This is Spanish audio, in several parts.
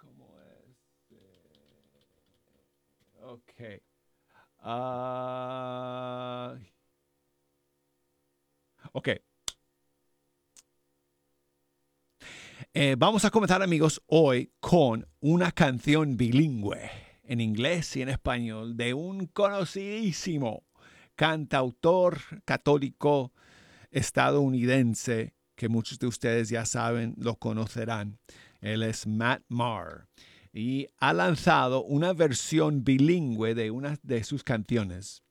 ¿Cómo es? Ok. Ah, ok. Vamos a comenzar, amigos, hoy con una canción bilingüe en inglés y en español de un conocidísimo cantautor católico estadounidense que muchos de ustedes ya saben, lo conocerán. Él es Matt Maher y ha lanzado una versión bilingüe de una de sus canciones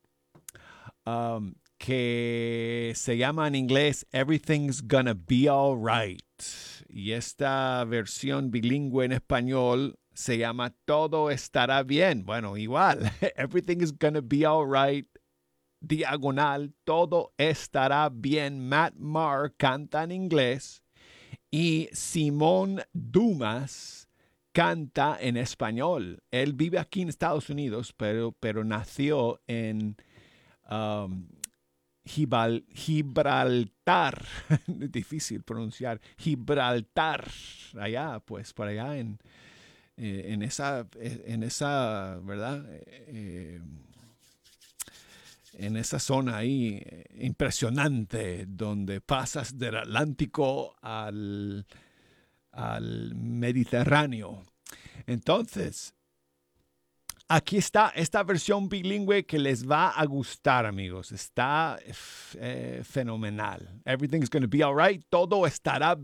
que se llama en inglés Everything's Gonna Be Alright. Y esta versión bilingüe en español se llama Todo estará bien. Bueno, igual, Everything is Gonna Be Alright. Diagonal, todo estará bien. Matt Maher canta en inglés y Simón Dumas canta en español. Él vive aquí en Estados Unidos, pero nació en um, Gibraltar, difícil pronunciar, Gibraltar, allá, pues, por allá en esa, ¿verdad? En esa zona ahí impresionante donde pasas del Atlántico al Mediterráneo. Entonces, aquí está esta versión bilingüe que les va a gustar, amigos. Está fenomenal. Everything's going to be all right. Todo estará